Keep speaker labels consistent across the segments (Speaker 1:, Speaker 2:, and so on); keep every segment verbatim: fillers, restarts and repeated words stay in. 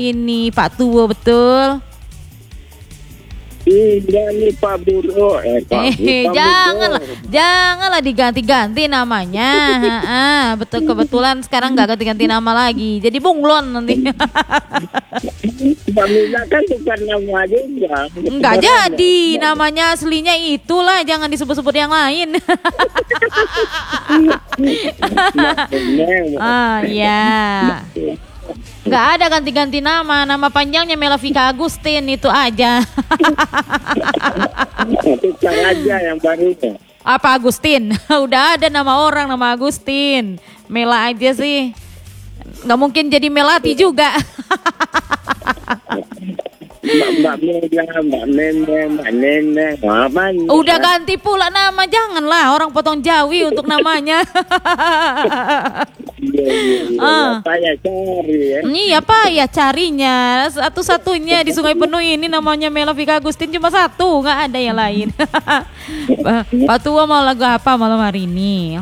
Speaker 1: Ini Pak Tuwo betul.
Speaker 2: Iya nih Pak Buro. Eh, Pak,
Speaker 1: Eh,
Speaker 2: Pak
Speaker 1: janganlah,
Speaker 2: Buro.
Speaker 1: janganlah diganti-ganti namanya. Ah, betul kebetulan sekarang nggak ganti-ganti nama lagi. Jadi bunglon nanti.
Speaker 2: Mbak Mila kan bukan nama juga.
Speaker 1: Nggak jadi, namanya aslinya itulah, jangan disebut-sebut yang lain. Ah, ya. Nggak ada ganti-ganti nama, nama panjangnya Melavika Agustin itu aja.
Speaker 2: Tukar aja yang barunya.
Speaker 1: Apa Agustin? Udah ada nama orang, nama Agustin. Mela aja sih. Nggak mungkin jadi Melati juga.
Speaker 2: Mbak Mbak Mila, Mbak Nenek, Mbak Nenek, apa?
Speaker 1: Udah ganti pula nama, janganlah orang potong Jawi untuk namanya.
Speaker 2: Iya, iya, iya.
Speaker 1: Ah.
Speaker 2: Saya cari ya.
Speaker 1: Iya Pak, ya carinya satu-satunya di Sungai Penuh ini namanya Melavika Agustin cuma satu, nggak ada yang lain. Pak Tua mau lagu apa malam hari ini?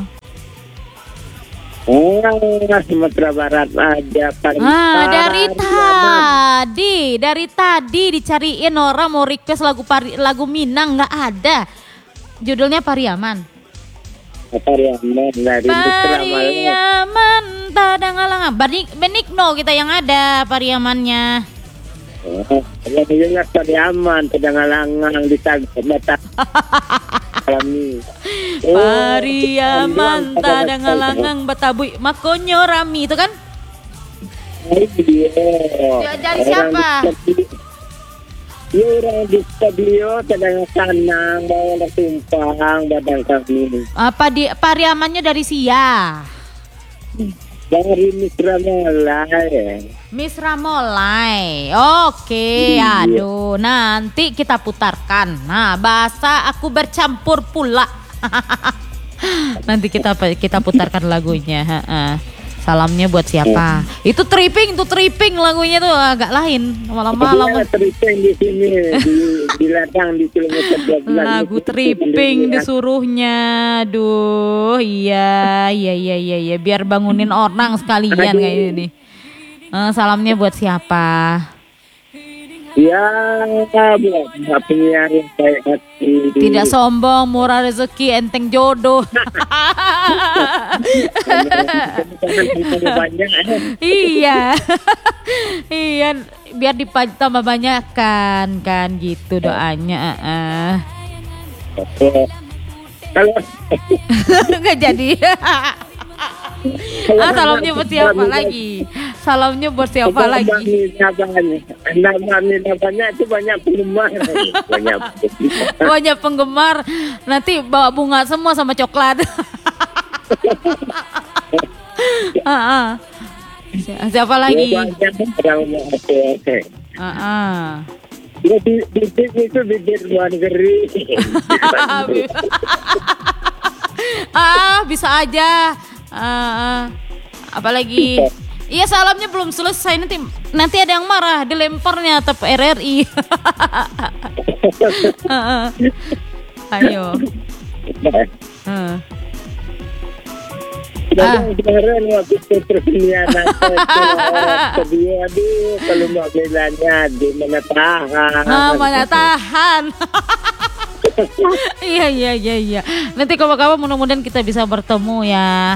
Speaker 2: Oh, Sumatera Barat aja.
Speaker 1: Ah, dari tadi, dari tadi dicariin orang mau request lagu pari, lagu Minang nggak ada. Judulnya Pariaman.
Speaker 2: Pariaman dari
Speaker 1: Pariaman tadangalangan. Benik Benigno kita yang ada Pariamannya.
Speaker 2: Oh, yang ingat Pariaman tadangalangan di Mata. Alami.
Speaker 1: Pariaman tadangalangan Batabuy Makonyo Rami itu kan?
Speaker 2: Iya.
Speaker 1: Dari siapa?
Speaker 2: Iya, orang di studio kadang sanang bawa tumpang badan kami.
Speaker 1: Apa di Pariamannya dari Sia?
Speaker 2: Dari Mitra Molai.
Speaker 1: Miss Ramolai. Oke, aduh. Nanti kita putarkan. Nah, bahasa aku bercampur pula. Nanti kita kita putarkan lagunya. Ha-ha. Salamnya buat siapa? Itu tripping, tuh tripping lagunya tuh agak lain. Malam-malam.
Speaker 2: Iya, tripping di sini di di ladang di kilometer dua belas.
Speaker 1: Lagu tripping disuruhnya. Aduh, iya, iya, iya, iya, iya. Biar bangunin orang sekalian kayak ini. Uh, salamnya buat siapa?
Speaker 2: Ya, buat penyiar yang baik hati.
Speaker 1: Tidak sombong, murah rezeki, enteng jodoh. Iya, iya, biar dipaj tambah banyak kan, kan gitu doanya. Uh.
Speaker 2: Kalau
Speaker 1: nggak jadi. Ah, salamnya buat siapa lagi? Salamnya buat siapa lagi?
Speaker 2: Nama namanya itu banyak penggemar. Banyak penggemar.
Speaker 1: Banyak penggemar. Nanti bawa bunga semua sama coklat. Ah, ah. Siapa lagi? Ah, ah.
Speaker 2: Bibit itu bibit luar negeri.
Speaker 1: Ah, bisa aja. Uh, apalagi iya, salamnya belum selesai, nanti nanti ada yang marah dilemparnya atap R R I. uh, uh. Ayo. Uh.
Speaker 2: Ah. Kemarin waktu persenian kedua aduh kalau mau bilangnya di mana tahan.
Speaker 1: Ah, mana tahan. Iya iya iya iya. Nanti kawan-kawan mudah-mudahan kita bisa bertemu ya.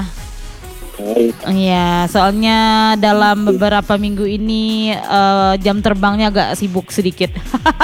Speaker 1: Iya, soalnya dalam beberapa minggu ini uh, jam terbangnya agak sibuk sedikit.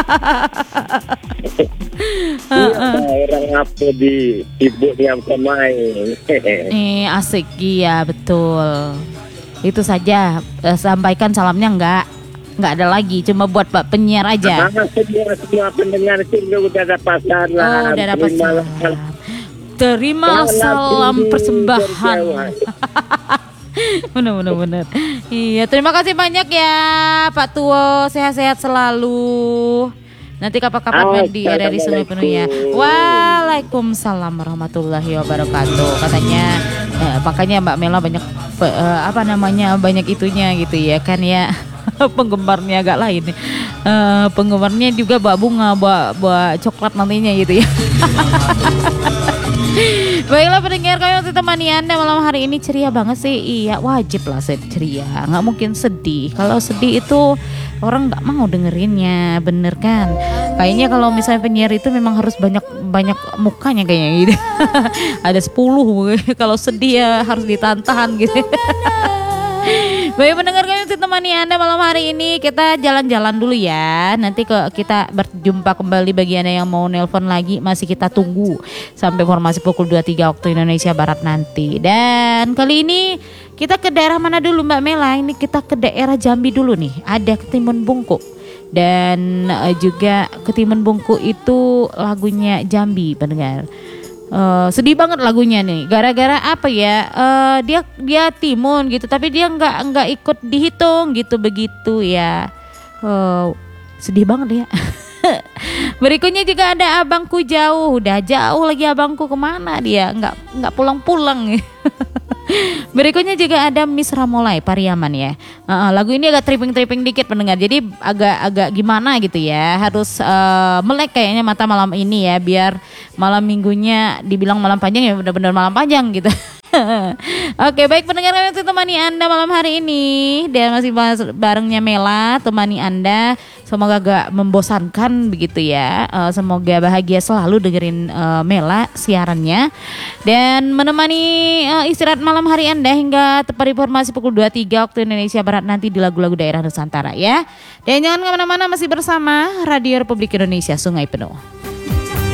Speaker 2: Orang apa di sibuk yang pemain.
Speaker 1: Nih asik, iya betul. Itu saja, uh, sampaikan salamnya enggak. Nggak ada lagi, cuma buat Pak penyiar aja.
Speaker 2: Nah, semua semua pendengar itu udah dapat salam.
Speaker 1: Oh, udah dapat salam. Terima salam persembahan. Benar benar benar. Iya, terima kasih banyak ya Pak Tuwo, sehat-sehat selalu. Nanti kapan-kapan main di R R I Sungai Penuh ya. Waalaikumsalam warahmatullahi wabarakatuh. Katanya eh, makanya Mbak Mela banyak eh, apa namanya banyak itunya gitu ya kan ya. Penggemarnya agak lain. Uh, penggemarnya juga bawa bunga, bawa, bawa coklat nantinya gitu ya. Baiklah pendengar, kami untuk temani Anda malam hari ini ceria banget sih. Iya, wajib lah ceria, nggak mungkin sedih. Kalau sedih itu orang nggak mau dengerinnya, bener kan? Kayaknya kalau misalnya penyiar itu memang harus banyak banyak mukanya kayaknya gitu. Ada sepuluh. Kalau sedih ya harus ditahan gitu. Baik pendengar, kami untuk temani Anda malam hari ini. Kita jalan-jalan dulu ya. Nanti ke kita berjumpa kembali bagi Anda yang mau nelpon lagi. Masih kita tunggu sampai informasi pukul dua puluh tiga waktu Indonesia Barat nanti. Dan kali ini kita ke daerah mana dulu Mbak Mela? Ini kita ke daerah Jambi dulu nih. Ada Ketimun Bungku. Dan uh, juga Ketimun Bungku itu lagunya Jambi pendengar. Uh, sedih banget lagunya nih, gara-gara apa ya? Uh, dia dia timun gitu, tapi dia nggak nggak ikut dihitung gitu begitu ya. Uh, sedih banget ya. Berikutnya juga ada Abangku Jauh, udah jauh lagi abangku kemana dia? Nggak nggak pulang-pulang. Berikutnya juga ada Miss Ramolai Pariaman ya. Uh, lagu ini agak tripping-tripping dikit pendengar. Jadi agak-agak gimana gitu ya. Harus uh, melek kayaknya mata malam ini ya, biar malam minggunya dibilang malam panjang ya benar-benar malam panjang gitu. Oke, baik pendengar, kami temani Anda malam hari ini dan masih barengnya Mela temani Anda. Semoga gak membosankan begitu ya. Uh, semoga bahagia selalu dengerin uh, Mela siarannya dan menemani uh, istirahat malam hari Anda hingga tepat informasi pukul dua puluh tiga waktu Indonesia Barat nanti di lagu-lagu daerah Nusantara ya. Dan jangan kemana-mana, masih bersama Radio Republik Indonesia Sungai Penuh.